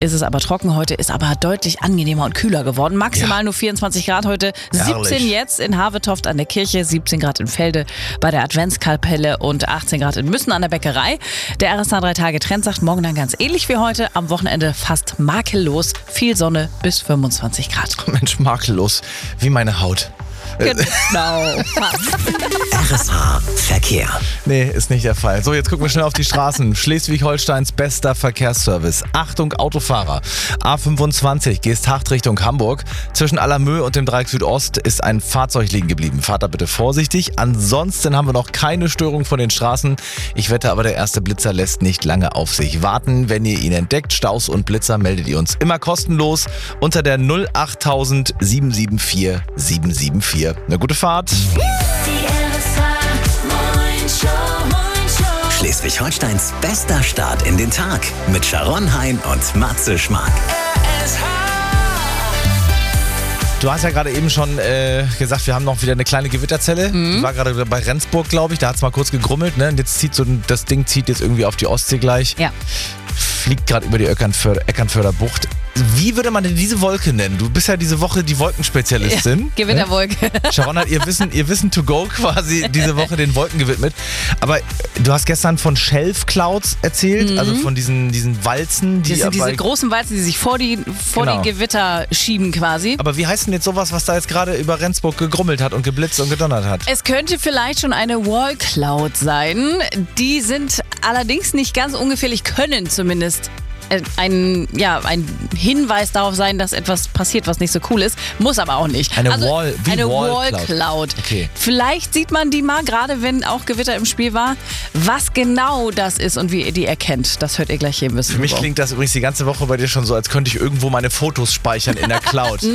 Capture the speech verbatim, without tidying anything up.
ist es aber trocken. Heute ist aber deutlich angenehmer und kühler geworden. Maximal Ja. nur vierundzwanzig Grad heute. Herrlich. siebzehn jetzt in Havetoft an der Kirche, siebzehn Grad in Felde bei der Adventskapelle und achtzehn Grad in Müssen an der Bäckerei. Der R S H drei Tage Trend sagt morgen dann ganz ähnlich wie heute. Am Wochenende fast makellos. Viel Sonne bis fünfundzwanzig Grad. Mensch, makellos. Wie meine Haut. Genau. R S H Verkehr. Nee, ist nicht der Fall. So, jetzt gucken wir schnell auf die Straßen. Schleswig-Holsteins bester Verkehrsservice. Achtung, Autofahrer. A fünfundzwanzig, Geesthacht Richtung Hamburg. Zwischen Allermö und dem Dreieck Südost ist ein Fahrzeug liegen geblieben. Fahrt da bitte vorsichtig. Ansonsten haben wir noch keine Störung von den Straßen. Ich wette aber, der erste Blitzer lässt nicht lange auf sich warten. Wenn ihr ihn entdeckt, Staus und Blitzer, meldet ihr uns immer kostenlos unter der null achttausend sieben sieben vier sieben sieben vier. Eine gute Fahrt. Die R S H Morning Show. Schleswig-Holsteins bester Start in den Tag mit Sharon Hein und Matze Schmark. Du hast ja gerade eben schon äh, gesagt, wir haben noch wieder eine kleine Gewitterzelle. Mhm. Die war gerade bei Rendsburg, glaube ich. Da hat es mal kurz gegrummelt. Ne? Und jetzt zieht so ein, das Ding zieht jetzt irgendwie auf die Ostsee gleich. Ja. Fliegt gerade über die Eckernförder, Eckernförder Bucht. Wie würde man denn diese Wolke nennen? Du bist ja diese Woche die Wolkenspezialistin. Gewitterwolke. Ne? Sharon hat ihr Wissen, ihr Wissen to go quasi diese Woche den Wolken gewidmet. Aber du hast gestern von Shelf Clouds erzählt, Mhm. also von diesen, diesen Walzen. Die Das sind diese aber, großen Walzen, die sich vor die, vor Genau. die Gewitter schieben quasi. aber wie heißt denn jetzt sowas, was da jetzt gerade über Rendsburg gegrummelt hat und geblitzt und gedonnert hat? Es könnte vielleicht schon eine Wall Cloud sein. Die sind allerdings nicht ganz ungefährlich, können zumindest äh, ein, ja, ein Hinweis darauf sein, dass etwas passiert, was nicht so cool ist. Muss aber auch nicht. Eine also, Wall- wie eine Wall Wall Cloud. Cloud. Okay. Vielleicht sieht man die mal, gerade wenn auch Gewitter im Spiel war. Was genau das ist und wie ihr die erkennt, das hört ihr gleich hier im Wissen. Für mich klingt das übrigens die ganze Woche bei dir schon so, als könnte ich irgendwo meine Fotos speichern in der Cloud.